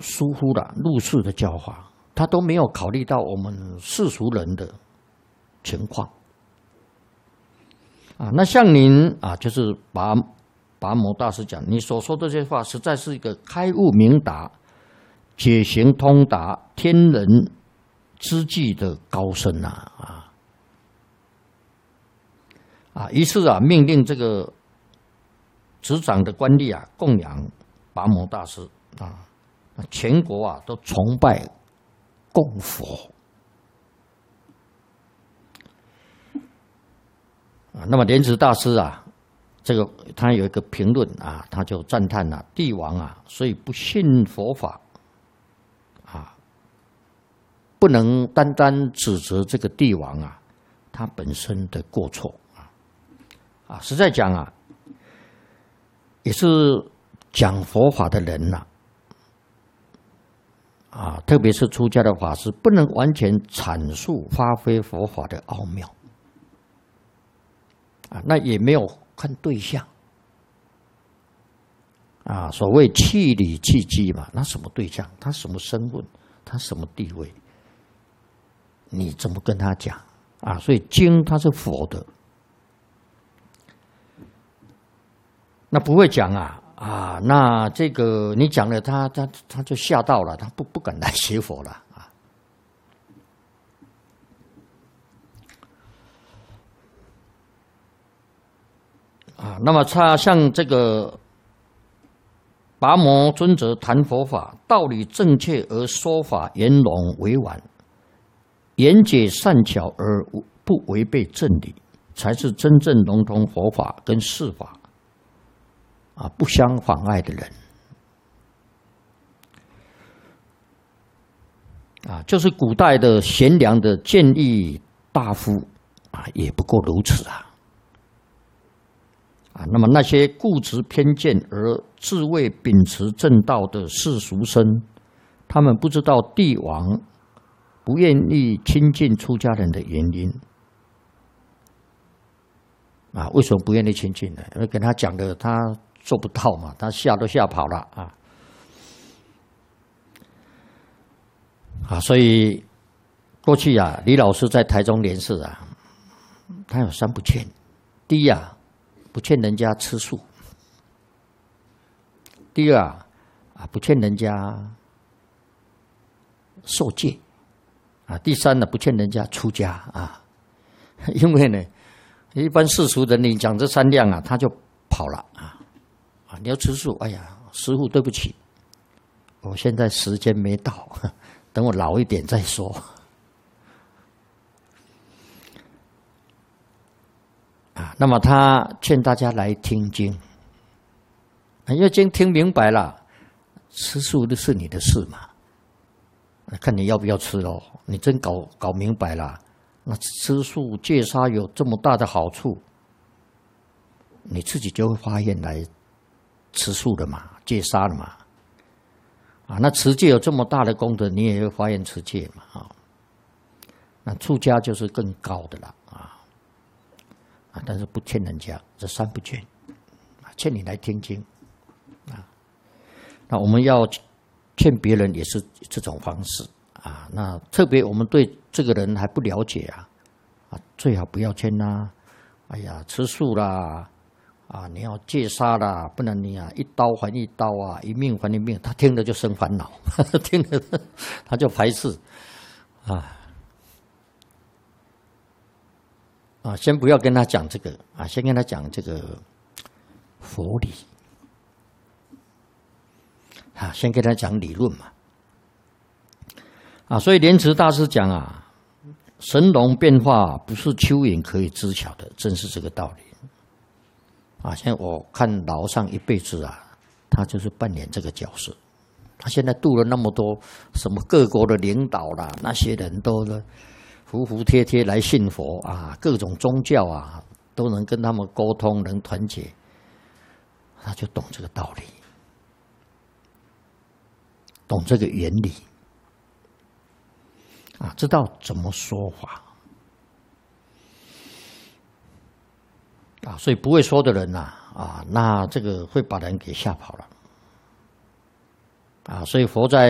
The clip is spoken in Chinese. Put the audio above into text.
疏忽了入世的教法，他都没有考虑到我们世俗人的情况。那像您就是拔摩大师讲，你所说的这些话，实在是一个开悟明达、解行通达、天人之际的高深于是命令这个执掌的官吏供养拔摩大师全国都崇拜供佛那么莲池大师这个他有一个评论他就赞叹帝王所以不信佛法不能单单指责这个帝王他本身的过错实在讲也是讲佛法的人特别是出家的法师，不能完全阐述发挥佛法的奥妙那也没有看对象所谓契理契机嘛，那什么对象？他什么身份？他什么地位？你怎么跟他讲所以经它是佛的，那不会讲那这个你讲了他就吓到了，他不敢来学佛了那么他像这个拔摩尊者谈佛法，道理正确而说法圆融委婉，言解善巧而不违背正理，才是真正融通佛法跟世法不相妨碍的人就是古代的贤良的谏议大夫也不过如此那么那些固执偏见而自谓秉持正道的世俗生，他们不知道帝王不愿意亲近出家人的原因为什么不愿意亲近呢？因为跟他讲的他做不到嘛，他吓都吓跑了所以过去李老师在台中莲寺他有3不劝。第一不劝人家吃素；第二不劝人家受戒；第三不劝人家出家因为呢，一般世俗人你讲这3样他就跑了你要吃素，哎呀，师父对不起，我现在时间没到，等我老一点再说。那么他劝大家来听经，因为经听明白了，吃素的是你的事嘛，看你要不要吃咯。你真搞明白了，那吃素戒杀有这么大的好处，你自己就会发愿来吃素的嘛，戒杀了嘛。那持戒有这么大的功德，你也会发愿持戒嘛那出家就是更高的了但是不劝人家，这3不劝劝你来听经那我们要劝别人也是这种方式那特别我们对这个人还不了解最好不要劝哎呀，吃素啦你要戒杀啦，不然你一刀还一刀一命还一命，他听了就生烦恼听了他就排斥先不要跟他讲这个先跟他讲这个佛理先跟他讲理论嘛所以莲池大师讲神龙变化不是蚯蚓可以知晓的，正是这个道理现在我看老和尚一辈子他就是扮演这个角色。他现在度了那么多什么各国的领导啦，那些人都服服帖帖来信佛各种宗教都能跟他们沟通，能团结，他就懂这个道理，懂这个原理知道怎么说法所以不会说的人那这个会把人给吓跑了所以佛在